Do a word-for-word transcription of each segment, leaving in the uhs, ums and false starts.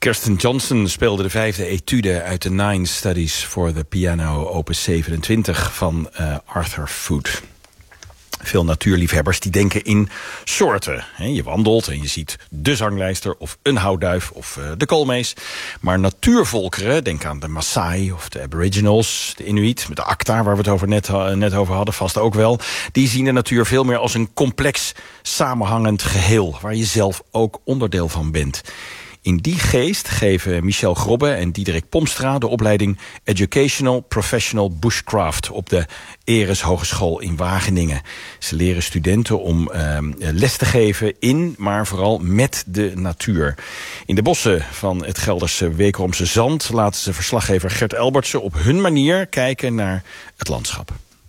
Kirsten Johnson speelde de vijfde etude uit de Nine Studies for the Piano, opus zevenentwintig van uh, Arthur Foote. Veel natuurliefhebbers die denken in soorten. Je wandelt en je ziet de zanglijster of een houtduif of de koolmees. Maar natuurvolkeren, denk aan de Maasai of de Aboriginals, de Inuit, de Akta waar we het over net, net over hadden, vast ook wel. Die zien de natuur veel meer als een complex, samenhangend geheel, waar je zelf ook onderdeel van bent. In die geest geven Michel Grobbe en Diederik Pomstra de opleiding Educational Professional Bushcraft op de Eres Hogeschool in Wageningen. Ze leren studenten om uh, les te geven in, maar vooral met de natuur. In de bossen van het Gelderse Wekeromse Zand laten ze verslaggever Gert Elbertsen op hun manier kijken naar het landschap.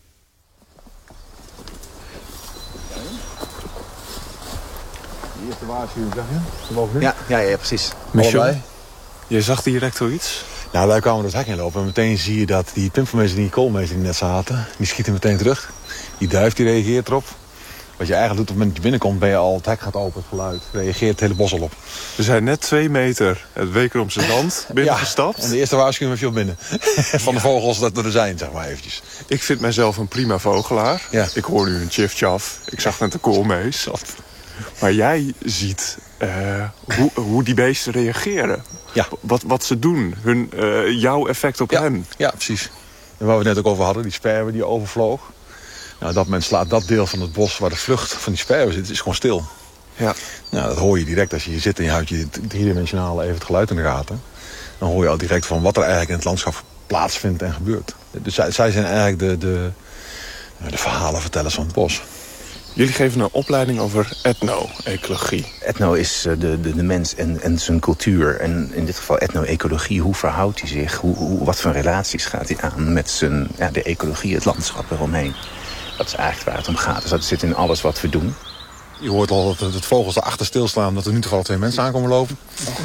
De waarschuwing, zeg je? Ja, ja, ja, precies. Michel, je zag direct al iets? Nou, wij kwamen door het hek in lopen en meteen zie je dat die pimpelmeester en die koolmeester die net zaten, die schieten meteen terug. Die duif die reageert erop. Wat je eigenlijk doet op het moment dat je binnenkomt, ben je al, het hek gaat open, het geluid, reageert het hele bos al op. We zijn net twee meter het Wekeromse Zand binnengestapt. Ja, en de eerste waarschuwing heb je al binnen. Van de vogels dat er zijn, zeg maar eventjes. Ik vind mijzelf een prima vogelaar. Ja. Ik hoor nu een tjif-tjaf. Ik zag net een koolmees. Maar jij ziet uh, hoe, hoe die beesten reageren. Ja. Wat, wat ze doen. Hun, uh, jouw effect op ja. hen. Ja, precies. En waar we het net ook over hadden, die sperwer die overvloog. Nou, dat moment slaat dat deel van het bos waar de vlucht van die sperwer zit, is gewoon stil. Ja. Nou, dat hoor je direct als je hier zit en je houdt je driedimensionaal even het geluid in de gaten. Dan hoor je al direct van wat er eigenlijk in het landschap plaatsvindt en gebeurt. Dus zij, zij zijn eigenlijk de, de, de verhalenvertellers van het bos. Jullie geven een opleiding over etno-ecologie. Etno is de, de, de mens en, en zijn cultuur. En in dit geval etno-ecologie. Hoe verhoudt hij zich? Hoe, hoe, wat voor relaties gaat hij aan met zijn, ja, de ecologie, het landschap eromheen? Dat is eigenlijk waar het om gaat. Dus dat zit in alles wat we doen. Je hoort al dat het vogels erachter stilslaan, dat er nu toevallig twee mensen aankomen lopen.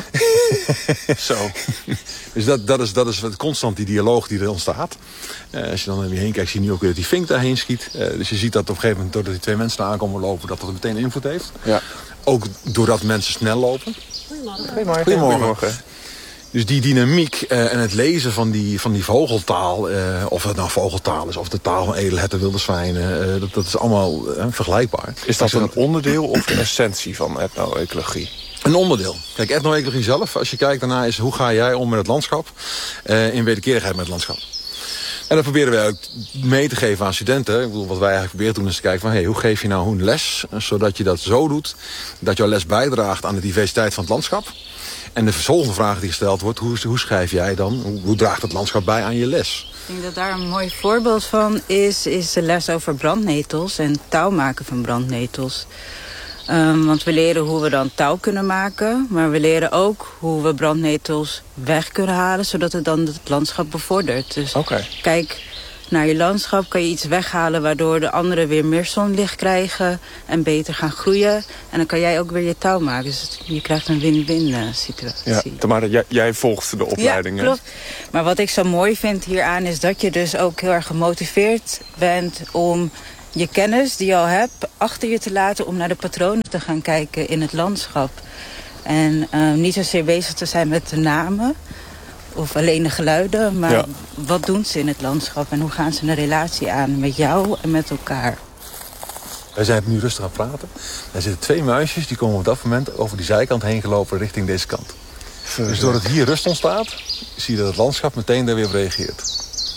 Zo. Dus dat, dat, is, dat is constant die dialoog die er ontstaat. Uh, als je dan om je heen kijkt, zie je nu ook weer dat die vink daarheen schiet. Uh, dus je ziet dat op een gegeven moment, doordat die twee mensen aankomen lopen, dat dat meteen invloed heeft. Ja. Ook doordat mensen snel lopen. Goedemorgen. Goedemorgen. Goedemorgen. Goedemorgen. Dus die dynamiek uh, en het lezen van die, van die vogeltaal, uh, of het nou vogeltaal is, of de taal van edelherten, wilde zwijnen, uh, dat, dat is allemaal uh, vergelijkbaar. Is dat een onderdeel of een essentie van etno-ecologie? Een onderdeel. Kijk, etno-ecologie zelf, als je kijkt daarna, is hoe ga jij om met het landschap, uh, in wederkerigheid met het landschap. En dat proberen wij ook mee te geven aan studenten. Ik bedoel, wat wij eigenlijk proberen doen is te kijken van, hey, hoe geef je nou een les, zodat je dat zo doet, dat jouw les bijdraagt aan de diversiteit van het landschap. En de volgende vraag die gesteld wordt, hoe, hoe schrijf jij dan, hoe, hoe draagt het landschap bij aan je les? Ik denk dat daar een mooi voorbeeld van is, is de les over brandnetels en touw maken van brandnetels. Um, want we leren hoe we dan touw kunnen maken, maar we leren ook hoe we brandnetels weg kunnen halen, zodat het dan het landschap bevordert. Dus okay. Kijk naar je landschap, kan je iets weghalen waardoor de anderen weer meer zonlicht krijgen en beter gaan groeien. En dan kan jij ook weer je touw maken. Dus je krijgt een win-win situatie. Ja, Tamara, jij, jij volgt de opleiding. Ja, klopt. Maar wat ik zo mooi vind hieraan is dat je dus ook heel erg gemotiveerd bent om je kennis die je al hebt achter je te laten om naar de patronen te gaan kijken in het landschap. En uh, niet zozeer bezig te zijn met de namen of alleen de geluiden, maar ja. Wat doen ze in het landschap en hoe gaan ze een relatie aan met jou en met elkaar. Wij zijn nu rustig aan het praten. Er zitten twee muisjes, die komen op dat moment over die zijkant heen gelopen richting deze kant. Dus doordat hier rust ontstaat, zie je dat het landschap meteen daar weer op reageert.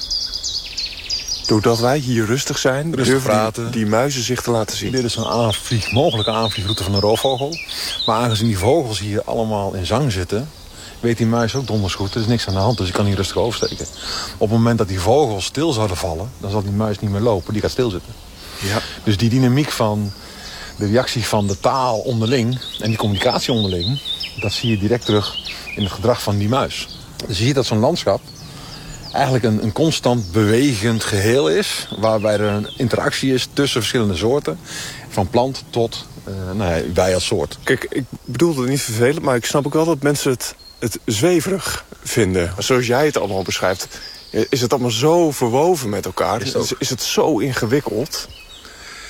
Doordat wij hier rustig zijn, rustig durven praten. Die, die muizen zich te laten zien. Dit is een aanvlieg, mogelijke aanvliegroute van een roofvogel. Maar aangezien die vogels hier allemaal in zang zitten, weet die muis ook donders goed, er is niks aan de hand, dus ik kan hier rustig oversteken. Op het moment dat die vogels stil zouden vallen, dan zal die muis niet meer lopen, die gaat stilzitten. Ja. Dus die dynamiek van de reactie van de taal onderling en die communicatie onderling, dat zie je direct terug in het gedrag van die muis. Dus je ziet dat zo'n landschap eigenlijk een, een constant bewegend geheel is, waarbij er een interactie is tussen verschillende soorten, van plant tot uh, nou ja, wij als soort. Kijk, ik bedoel het niet vervelend, maar ik snap ook wel dat mensen het, het zweverig vinden. Zoals jij het allemaal beschrijft, is het allemaal zo verwoven met elkaar. Is het, is het zo ingewikkeld?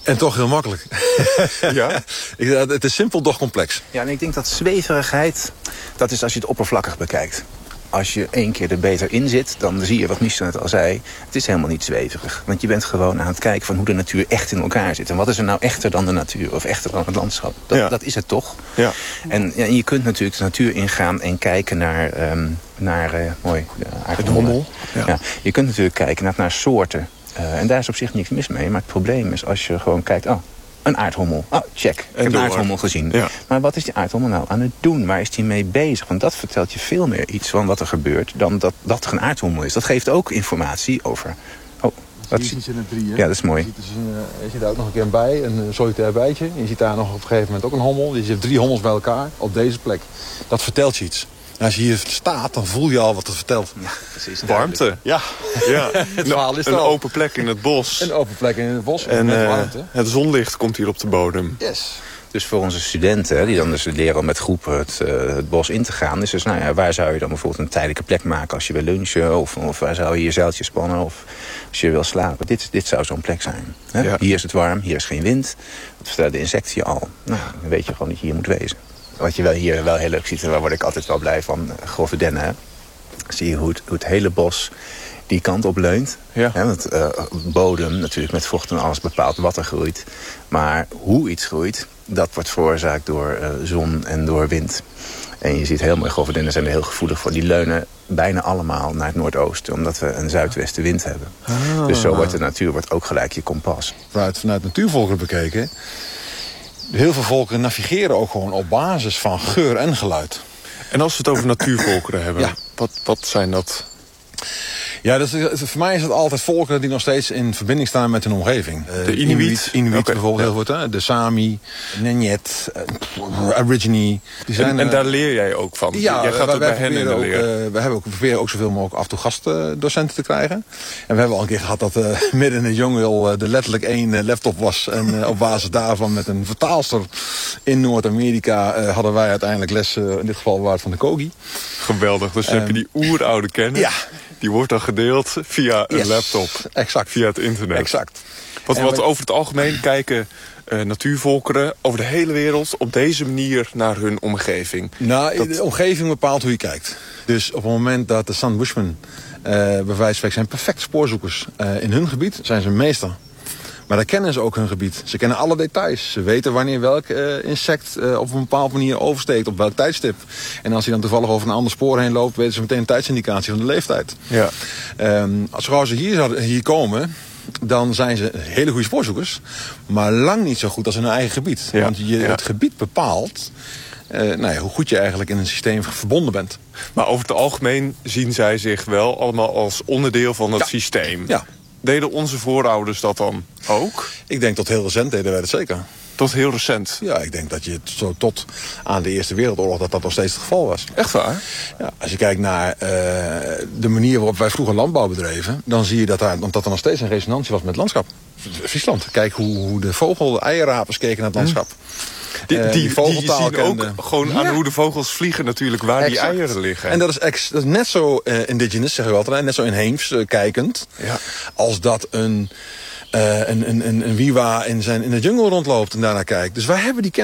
En toch heel makkelijk. Ja? Ik, het is simpel, doch complex. Ja, en ik denk dat zweverigheid, dat is als je het oppervlakkig bekijkt. Als je één keer er beter in zit, dan zie je wat Michel net al zei. Het is helemaal niet zweverig. Want je bent gewoon aan het kijken van hoe de natuur echt in elkaar zit. En wat is er nou echter dan de natuur of echter dan het landschap? Dat, Ja. dat is het toch? Ja. En, ja, en je kunt natuurlijk de natuur ingaan en kijken naar, um, naar uh, mooi, uh, aardhommel. Ja. Ja, je kunt natuurlijk kijken naar, naar soorten. Uh, en daar is op zich niks mis mee. Maar het probleem is als je gewoon kijkt, oh, een aardhommel. Oh, check. Ik En heb door. een aardhommel gezien. Ja. Maar wat is die aardhommel nou aan het doen? Waar is die mee bezig? Want dat vertelt je veel meer iets van wat er gebeurt dan dat, dat er een aardhommel is. Dat geeft ook informatie over... Oh, wat Je zie- ziet ze in het drieën. Ja, dat is mooi. Je ziet, dus een, uh, je ziet daar ook nog een keer een bij, een uh, solitair bijtje. Je ziet daar nog op een gegeven moment ook een hommel. Je ziet drie hommels bij elkaar op deze plek. Dat vertelt je iets. En als je hier staat, dan voel je al wat het vertelt. Ja, precies. Warmte. Ja, Ja. het verhaal is Een er al. open plek in het bos. Een open plek in het bos En met uh, warmte. het zonlicht komt hier op de bodem. Yes. Dus voor onze studenten, die dan dus leren om met groepen het, uh, het bos in te gaan... is dus, nou ja, waar zou je dan bijvoorbeeld een tijdelijke plek maken als je wil lunchen... of, of waar zou je je zeiltje spannen of als je wil slapen. Dit, dit zou zo'n plek zijn. Hè? Ja. Hier is het warm, hier is geen wind. Dat vertellen de insecten je al. Nou, dan weet je gewoon dat je hier moet wezen. Wat je wel hier wel heel leuk ziet, en waar word ik altijd wel blij van... Uh, grove dennen, hè? Zie je hoe het, hoe het hele bos die kant op leunt. Ja. Hè, want uh, bodem natuurlijk met vocht en alles bepaalt wat er groeit. Maar hoe iets groeit, dat wordt veroorzaakt door uh, zon en door wind. En je ziet heel mooi, grove dennen zijn er heel gevoelig voor. Die leunen bijna allemaal naar het noordoosten, omdat we een zuidwestenwind hebben. Ah. Dus zo wordt de natuur wordt ook gelijk je kompas. Vanuit, vanuit natuurvolkeren bekeken. Heel veel volkeren navigeren ook gewoon op basis van geur en geluid. En als we het over natuurvolkeren hebben, Ja. wat, wat zijn dat? Ja, dus, voor mij is het altijd volkeren die nog steeds in verbinding staan met hun omgeving. De Inuit? Inuit, Inuit Oké, bijvoorbeeld ja. heel goed. Hè? De Sami, Nenjet, uh, Aborigine. Die zijn, En, en uh, daar leer jij ook van? Ja, jij gaat wij, ook bij wij hen in de proberen ook, leer. uh, we hebben ook, we proberen ook zoveel mogelijk af en toe gastdocenten te krijgen. En we hebben al een keer gehad dat uh, midden in de jungle uh, er letterlijk één uh, laptop was. En uh, op basis daarvan met een vertaalster in Noord-Amerika uh, hadden wij uiteindelijk les, uh, in dit geval waard van de Kogi. Geweldig. Dus dan heb je die oeroude kennis. Ja. Die wordt dan gedeeld via een Yes. laptop. Exact. Via het internet. Exact. Wat, En wat we- over het algemeen kijken uh, natuurvolkeren over de hele wereld op deze manier naar hun omgeving. Nou, Dat- de omgeving bepaalt hoe je kijkt. Dus op het moment dat de San Bushmen, uh, bij wijze van spreken, zijn perfect spoorzoekers uh, in hun gebied, zijn ze meester. Maar dan kennen ze ook hun gebied. Ze kennen alle details. Ze weten wanneer welk uh, insect uh, op een bepaalde manier oversteekt, op welk tijdstip. En als hij dan toevallig over een ander spoor heen loopt, weten ze meteen een tijdsindicatie van de leeftijd. Ja. Um, als gauw ze hier, zouden, hier komen, dan zijn ze hele goede spoorzoekers. Maar lang niet zo goed als in hun eigen gebied. Ja. Want je, Ja. het gebied bepaalt uh, nou ja, hoe goed je eigenlijk in een systeem verbonden bent. Maar over het algemeen zien zij zich wel allemaal als onderdeel van het Ja. systeem. Ja. Deden onze voorouders dat dan ook? Ik denk tot heel recent deden wij dat zeker. Tot heel recent. Ja, ik denk dat je het zo tot aan de Eerste Wereldoorlog dat dat nog steeds het geval was. Echt waar? Ja, als je kijkt naar uh, de manier waarop wij vroeger landbouw bedreven, dan zie je dat, daar, dat er nog steeds een resonantie was met het landschap. Friesland. Kijk hoe, hoe de vogel, de eierapers keken naar het landschap. Die, Uh, die, die die vogeltaal zien ook kende. gewoon aan Ja. hoe de vogels vliegen natuurlijk waar die Exact. eieren liggen. En dat is, ex, dat is net zo uh, indigenous, zeggen we altijd, net zo inheems uh, kijkend, Ja. als dat een, uh, een, een, een, een wiwa in, zijn, in de jungle rondloopt en daarnaar kijkt. Dus wij hebben die kennis